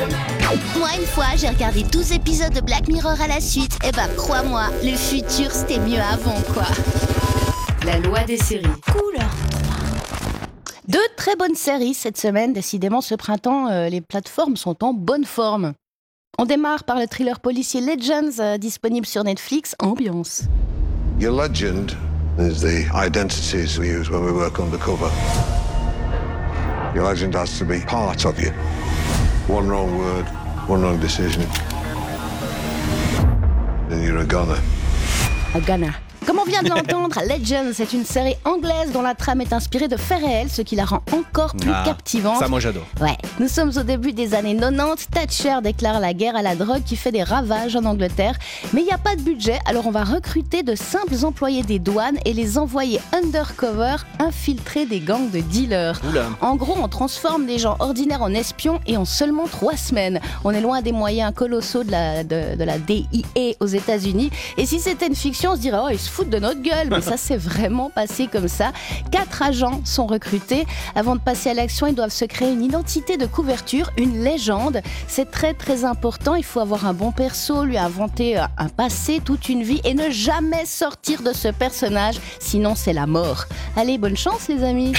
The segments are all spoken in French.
Moi, une fois, j'ai regardé 12 épisodes de Black Mirror à la suite. Et ben, crois-moi, le futur, c'était mieux avant, quoi. La loi des séries. Cool. Deux très bonnes séries cette semaine. Décidément, ce printemps, les plateformes sont en bonne forme. On démarre par le thriller policier Legends, disponible sur Netflix. Ambiance. Your legend is the identities we use when we work undercover. Your legend has to be part of you. One wrong word, one wrong decision, and you're a goner. A Ghana. Comme on vient de l'entendre, Legends, c'est une série anglaise dont la trame est inspirée de faits réels, ce qui la rend encore plus captivante. Ça, moi, j'adore. Ouais, nous sommes au début des années 90. Thatcher déclare la guerre à la drogue qui fait des ravages en Angleterre. Mais il n'y a pas de budget, alors on va recruter de simples employés des douanes et les envoyer undercover, infiltrer des gangs de dealers. Oula. En gros, on transforme des gens ordinaires en espions et en seulement 3 semaines. On est loin des moyens colossaux de la DIA aux États-Unis. Et si c'était une fiction, on se dirait « Oh, ils se foutent de notre gueule !» Mais ça s'est vraiment passé comme ça. 4 agents sont recrutés. Avant de passer à l'action, ils doivent se créer une identité de couverture, une légende. C'est très très important. Il faut avoir un bon perso, lui inventer un passé, toute une vie et ne jamais sortir de ce personnage, sinon c'est la mort. Allez, bonne chance les amis.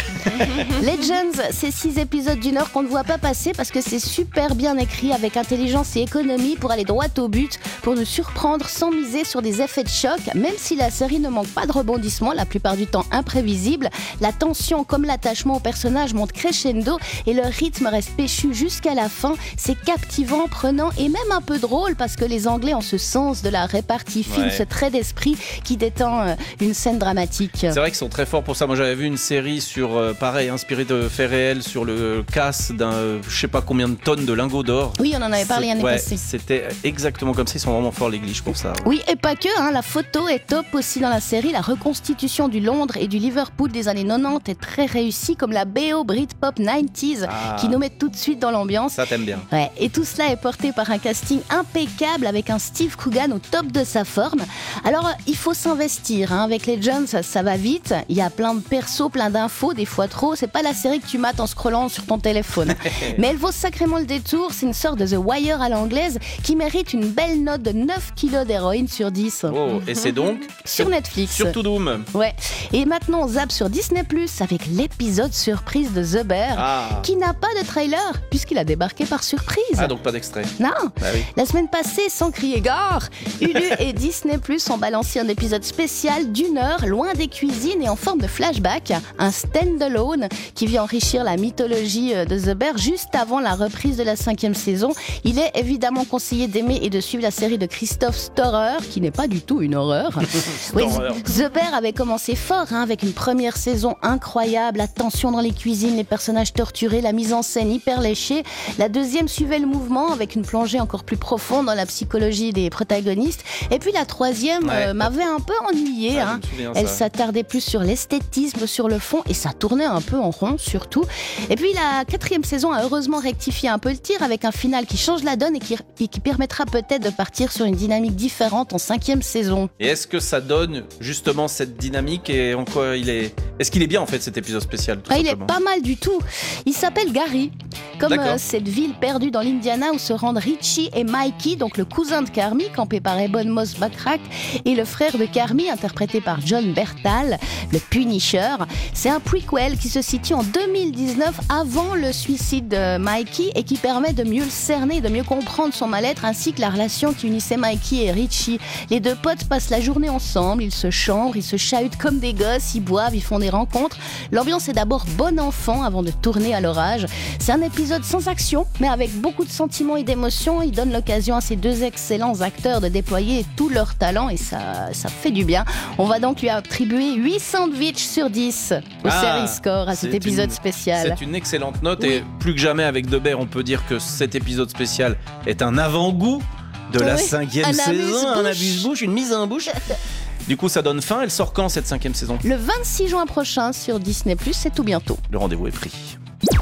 Legends, c'est 6 épisodes d'1 heure qu'on ne voit pas passer parce que c'est super bien écrit avec intelligence et économie pour aller droit au but, pour nous surprendre sans miser sur des effets de choc. Même si la série ne manque pas de rebondissements, la plupart du temps imprévisibles, la tension comme l'attachement au personnage monte crescendo et le rythme reste péchu jusqu'à la fin. C'est captivant, prenant et même un peu drôle parce que les Anglais ont ce sens de la répartie fine, ce trait d'esprit qui détend une scène dramatique. C'est vrai qu'ils sont très forts pour ça. Moi, j'avais vu une série sur, pareil, inspirée de faits réels, sur le casse d'un je sais pas combien de tonnes de lingots d'or. Oui, on en avait parlé l'année passée. C'était exactement comme ça. Ils sont vraiment forts, les glitch, pour ça. Oui, et pas que, la photo est top aussi dans la série. La reconstitution du Londres et du Liverpool des années 90 est très réussie, comme la BO Britpop 90s qui nous met tout de suite dans l'ambiance. Ça, t'aime bien. Ouais, et tout cela est porté par un casting impeccable avec un Steve Coogan au top de sa forme. Alors, il faut s'investir. Avec Legends, ça va vite. Il y a plein de persos, plein d'infos, des fois trop. C'est pas la série que tu mates en scrollant sur ton téléphone. Mais elle vaut sacrément le détour. C'est une sorte de The Wire à l'anglaise qui mérite une belle note de 9 kilos d'héroïne sur 10. Oh, et c'est donc sur Netflix. Sur Toudoum. Ouais. Et maintenant, on zappe sur Disney+, avec l'épisode surprise de The Bear, qui n'a pas de trailer, puisqu'il a débarqué par surprise. Ah, donc pas d'extrait. Non. Bah oui. La semaine passée, sans crier gare, Hulu et Disney+ ont balancé un épisode spécial d'1 heure, loin des cuisines et en forme de flashback, un stand-alone qui vient enrichir la mythologie de The Bear juste avant la reprise de la 5e saison. Il est évidemment conseillé d'aimer et de suivre la série de Christophe Storer, qui n'est pas du tout une horreur. Oui, The Bear avait commencé fort, avec une première saison incroyable, la tension dans les cuisines, les personnages torturés, la mise en scène hyper léchée. La deuxième suivait le mouvement avec une plongée encore plus profonde dans la psychologie des protagonistes. Et puis la troisième m'avait un peu ennuyée. Elle s'attardait plus sur l'esthétisme, sur le fond, et ça tournait un peu en rond surtout. Et puis la 4e saison a heureusement rectifié un peu le tir avec un final qui change la donne et qui permettra peut-être de partir sur une dynamique différente en 5e saison. Et est-ce que ça donne justement cette dynamique et en quoi est-ce qu'il est bien en fait cet épisode spécial tout il simplement. est pas mal du tout. Il s'appelle Gary, comme cette ville perdue dans l'Indiana où se rendent Richie et Mikey, donc le cousin de Carmy, campé par Ebon Moss-Backrack, et le frère de Carmy, interprété par John Bertal, le Punisher. C'est un prequel qui se situe en 2019, avant le suicide de Mikey, et qui permet de mieux le cerner, de mieux comprendre son mal-être, ainsi que la relation qui unissait Mikey et Richie. Les deux potes passent la journée ensemble, ils se chambrent, ils se chahutent comme des gosses, ils boivent, ils font des rencontres. L'ambiance est d'abord bon enfant avant de tourner à l'orage. C'est un épisode sans action, mais avec beaucoup de sentiments et d'émotions. Il donne l'occasion à ces deux excellents acteurs de déployer tout leur talent et ça fait du bien. On va donc lui attribuer 8 sandwichs sur 10 au série score à cet épisode spécial. C'est une excellente note et plus que jamais avec The Bear, on peut dire que cet épisode spécial est un avant-goût de la 5e saison, un amuse-bouche, une mise en bouche. Du coup, ça donne fin. Elle sort quand cette 5e saison ? Le 26 juin prochain sur Disney+, c'est tout bientôt. Le rendez-vous est pris.